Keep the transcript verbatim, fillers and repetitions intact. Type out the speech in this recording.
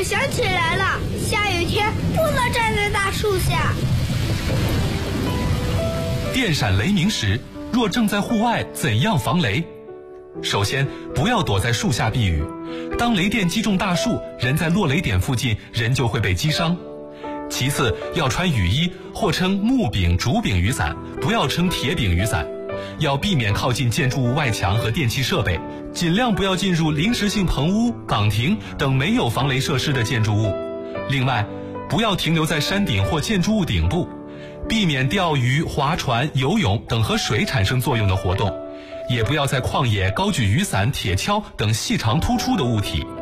我想起来了，下雨天不能站在大树下。 电闪雷鸣时，若正在户外，怎样防雷？首先，不要躲在树下避雨。当雷电击中大树，人在落雷点附近，人就会被击伤。其次，要穿雨衣或称木柄、竹柄雨伞，不要称铁柄雨伞。要避免靠近建筑物外墙和电气设备，尽量不要进入临时性棚屋、岗亭等没有防雷设施的建筑物。另外，不要停留在山顶或建筑物顶部，避免钓鱼、划船、游泳等和水产生作用的活动，也不要在旷野高举雨伞、铁锹等细长突出的物体。